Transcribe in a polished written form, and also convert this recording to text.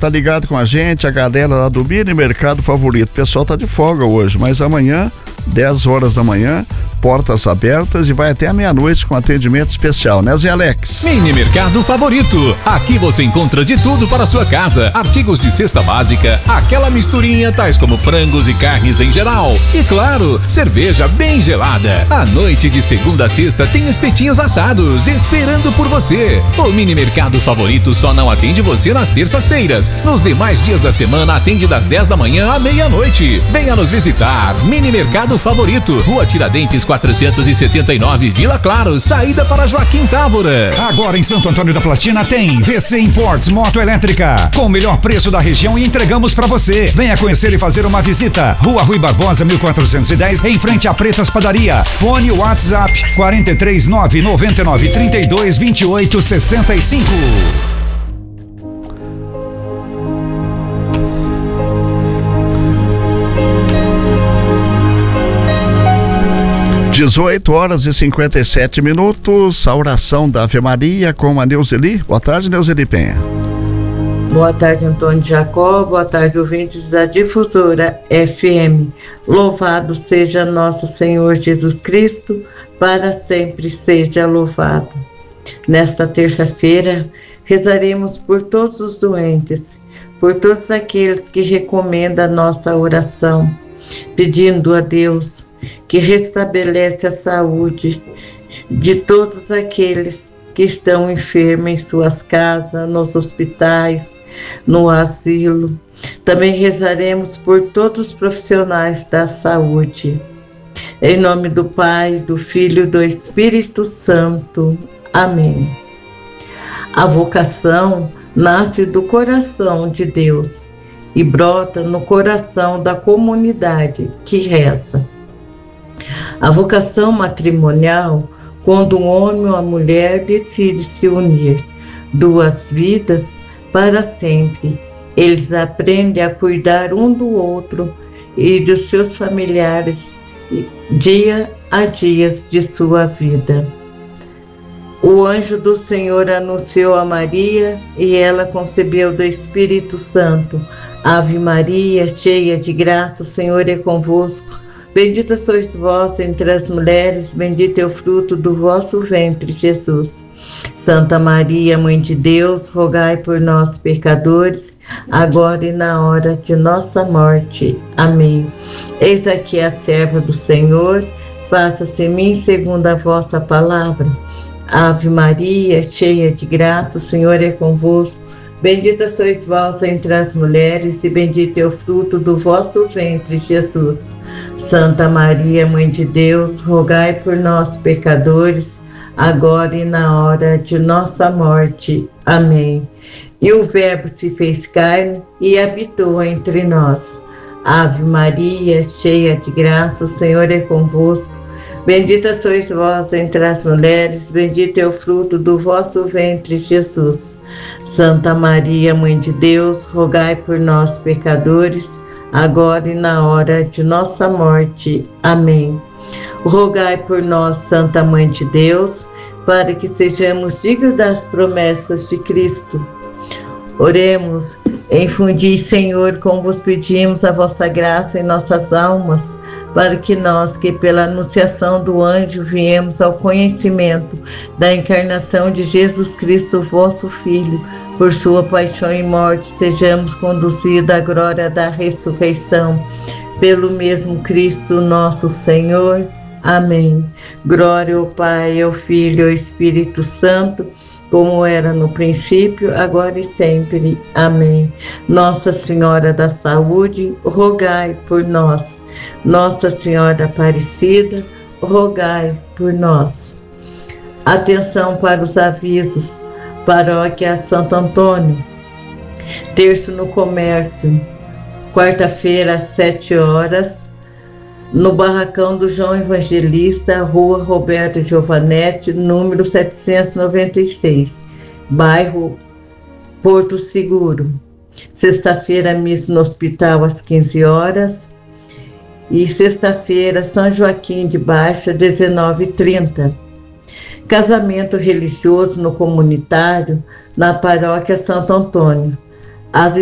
tá ligado com a gente, a galera lá do Mini Mercado Favorito. O pessoal tá de folga hoje, mas amanhã, 10 horas da manhã, portas abertas e vai até a meia-noite com atendimento especial, né, Zé Alex? Mini Mercado Favorito. Aqui você encontra de tudo para a sua casa. Artigos de cesta básica, aquela misturinha, tais como frangos e carnes em geral. E claro, cerveja bem gelada. À noite de segunda a sexta tem espetinhos assados esperando por você. O Mini Mercado Favorito só não atende você nas terças-feiras. Nos demais dias da semana atende das 10 da manhã à meia-noite. Venha nos visitar. Mini Mercado Favorito, Rua Tiradentes 479, Vila Claro, saída para Joaquim Távora. Agora em Santo Antônio da Platina tem VC Imports Moto Elétrica, com o melhor preço da região e entregamos para você. Venha conhecer e fazer uma visita. Rua Rui Barbosa 1410, em frente à Pretas Padaria. Fone WhatsApp 439 99 32 28 65. 18 horas e 57 minutos, a oração da Ave Maria com a Neuzeli. Boa tarde, Neuzeli Penha. Boa tarde, Antônio Jacó. Boa tarde, ouvintes da Difusora FM. Louvado seja nosso Senhor Jesus Cristo, para sempre seja louvado. Nesta terça-feira, rezaremos por todos os doentes, por todos aqueles que recomendam a nossa oração, pedindo a Deus que restabelece a saúde de todos aqueles que estão enfermos em suas casas, nos hospitais, no asilo. Também rezaremos por todos os profissionais da saúde. Em nome do Pai, do Filho e do Espírito Santo. Amém. A vocação nasce do coração de Deus e brota no coração da comunidade que reza. A vocação matrimonial, quando um homem ou a mulher decide se unir, duas vidas para sempre. Eles aprendem a cuidar um do outro e dos seus familiares dia a dia de sua vida. O anjo do Senhor anunciou a Maria e ela concebeu do Espírito Santo. Ave Maria, cheia de graça, o Senhor é convosco. Bendita sois vós entre as mulheres, bendito é o fruto do vosso ventre, Jesus. Santa Maria, Mãe de Deus, rogai por nós, pecadores, agora e na hora de nossa morte. Amém. Eis aqui a serva do Senhor, faça-se em mim segundo a vossa palavra. Ave Maria, cheia de graça, o Senhor é convosco. Bendita sois vós entre as mulheres, e bendito é o fruto do vosso ventre, Jesus. Santa Maria, Mãe de Deus, rogai por nós, pecadores, agora e na hora de nossa morte. Amém. E o Verbo se fez carne e habitou entre nós. Ave Maria, cheia de graça, o Senhor é convosco. Bendita sois vós entre as mulheres, bendito é o fruto do vosso ventre, Jesus. Santa Maria, Mãe de Deus, rogai por nós, pecadores, agora e na hora de nossa morte. Amém. Rogai por nós, Santa Mãe de Deus, para que sejamos dignos das promessas de Cristo. Oremos. Infundi, Senhor, como vos pedimos, a vossa graça em nossas almas, para que nós, que pela anunciação do anjo viemos ao conhecimento da encarnação de Jesus Cristo, vosso Filho, por sua paixão e morte, sejamos conduzidos à glória da ressurreição. Pelo mesmo Cristo nosso Senhor. Amém. Glória ao Pai, ao Filho e ao Espírito Santo, como era no princípio, agora e sempre. Amém. Nossa Senhora da Saúde, rogai por nós. Nossa Senhora Aparecida, rogai por nós. Atenção para os avisos. Paróquia Santo Antônio. Terço no Comércio. Quarta-feira, às 7 horas. No Barracão do João Evangelista, Rua Roberto Giovanetti, número 796, bairro Porto Seguro. Sexta-feira, missa no hospital às 15 horas. E sexta-feira, São Joaquim de Baixa, 19h30. Casamento religioso no comunitário, na Paróquia Santo Antônio. As